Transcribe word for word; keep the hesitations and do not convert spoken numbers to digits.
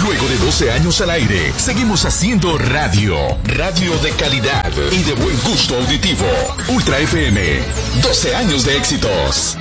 Luego de doce años al aire, seguimos haciendo radio. Radio de calidad y de buen gusto auditivo. Ultra F M, doce años de éxitos.